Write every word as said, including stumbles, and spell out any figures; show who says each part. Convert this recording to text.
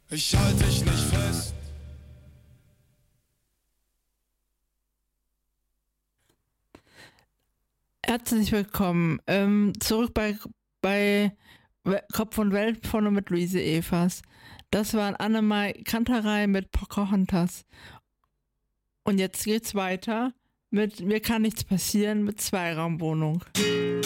Speaker 1: Ich halte dich nicht fest.
Speaker 2: Herzlich willkommen. Ähm, zurück bei, bei Kopf und Welt vorne mit Luise Evers. Das war Annemai Kanterei mit Pocahontas. Und jetzt geht's weiter mit Mir kann nichts passieren mit Zweiraumwohnung.